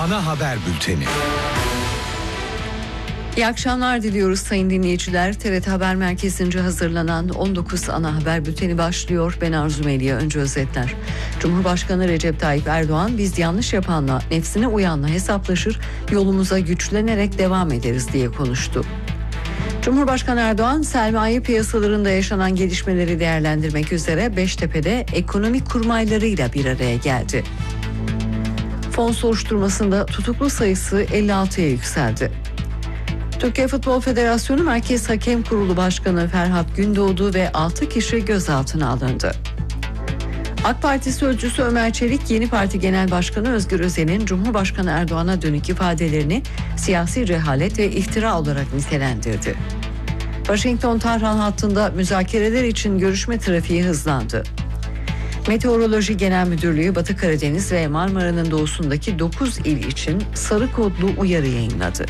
ana haber bülteni. İyi akşamlar diliyoruz sayın dinleyiciler. TRT Haber Merkezi'nce hazırlanan 19 ana haber bülteni başlıyor. Ben Arzu Melih. Önce özetler. Cumhurbaşkanı Recep Tayyip Erdoğan, biz yanlış yapanla, nefsine uyanla hesaplaşır, yolumuza güçlenerek devam ederiz diye konuştu. Cumhurbaşkanı Erdoğan, sermaye piyasalarında yaşanan gelişmeleri değerlendirmek üzere Beştepe'de ekonomik kurmaylarıyla bir araya geldi. Fon soruşturmasında tutuklu sayısı 56'ya yükseldi. Türkiye Futbol Federasyonu Merkez Hakem Kurulu Başkanı Ferhat Gündoğdu ve 6 kişi gözaltına alındı. AK Parti sözcüsü Ömer Çelik, Yeni Parti Genel Başkanı Özgür Özel'in Cumhurbaşkanı Erdoğan'a dönük ifadelerini siyasi cehalet ve iftira olarak nitelendirdi. Washington-Tahran hattında müzakereler için görüşme trafiği hızlandı. Meteoroloji Genel Müdürlüğü Batı Karadeniz ve Marmara'nın doğusundaki 9 il için sarı kodlu uyarı yayınladı.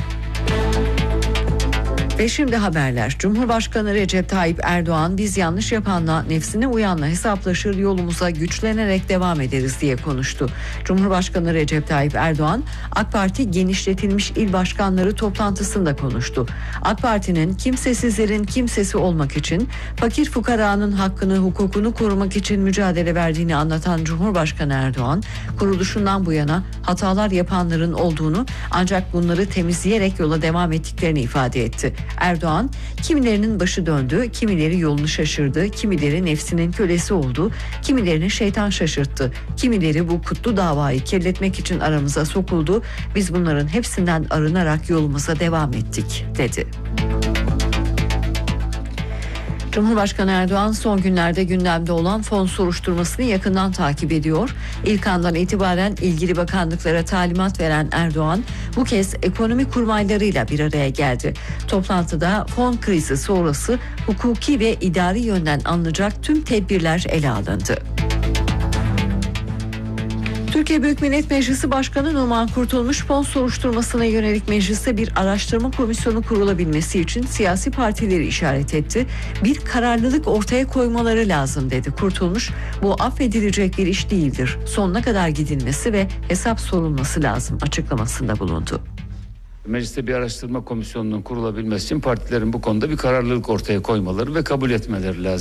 Ve şimdi haberler. Cumhurbaşkanı Recep Tayyip Erdoğan, biz yanlış yapanla, nefsine uyanla hesaplaşır, yolumuza güçlenerek devam ederiz diye konuştu. Cumhurbaşkanı Recep Tayyip Erdoğan, AK Parti genişletilmiş il başkanları toplantısında konuştu. AK Parti'nin kimsesizlerin kimsesi olmak için, fakir fukaranın hakkını, hukukunu korumak için mücadele verdiğini anlatan Cumhurbaşkanı Erdoğan, kuruluşundan bu yana hatalar yapanların olduğunu, ancak bunları temizleyerek yola devam ettiklerini ifade etti. Erdoğan, kimilerinin başı döndü, kimileri yolunu şaşırdı, kimileri nefsinin kölesi oldu, kimilerini şeytan şaşırttı, kimileri bu kutlu davayı kirletmek için aramıza sokuldu. Biz bunların hepsinden arınarak yolumuza devam ettik, dedi. Cumhurbaşkanı Erdoğan son günlerde gündemde olan fon soruşturmasını yakından takip ediyor. İlk andan itibaren ilgili bakanlıklara talimat veren Erdoğan bu kez ekonomi kurmaylarıyla bir araya geldi. Toplantıda fon krizi sonrası hukuki ve idari yönden alınacak tüm tedbirler ele alındı. Türkiye Büyük Millet Meclisi Başkanı Numan Kurtulmuş, fon soruşturmasına yönelik mecliste bir araştırma komisyonu kurulabilmesi için siyasi partileri işaret etti. Bir kararlılık ortaya koymaları lazım, dedi. Kurtulmuş, bu affedilecek bir iş değildir. Sonuna kadar gidilmesi ve hesap sorulması lazım açıklamasında bulundu. Mecliste bir araştırma komisyonunun kurulabilmesi için partilerin bu konuda bir kararlılık ortaya koymaları ve kabul etmeleri lazım.